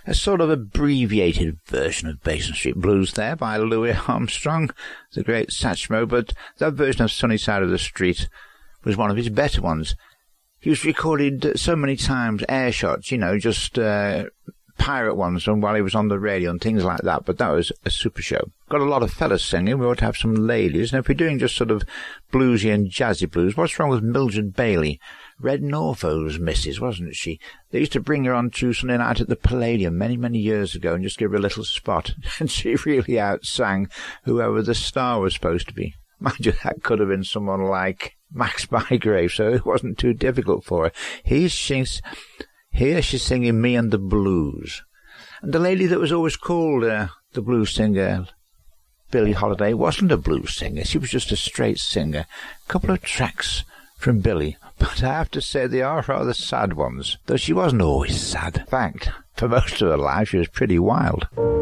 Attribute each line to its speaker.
Speaker 1: A sort of abbreviated version of Basin Street Blues there by Louis Armstrong, the great Satchmo, but that version of Sunny Side of the Street was one of his better ones. He was recorded so many times, air shots, just pirate ones while he was on the radio and things like that, but that was a super show. Got a lot of fellas singing, we ought to have some ladies, and if we're doing just sort of bluesy and jazzy blues, what's wrong with Mildred Bailey? Red Norfolk's missus, wasn't she? They used to bring her on to Sunday night at the Palladium many, many years ago and just give her a little spot, and she really outsang whoever the star was supposed to be. Mind you, that could have been someone like Max Bygrave, so it wasn't too difficult for her. Here she's singing Me and the Blues. And the lady that was always called the blues singer, Billie Holiday, wasn't a blues singer. She was just a straight singer. A couple of tracks from Billie, but I have to say they are rather sad ones, though she wasn't always sad. In fact, for most of her life she was pretty wild.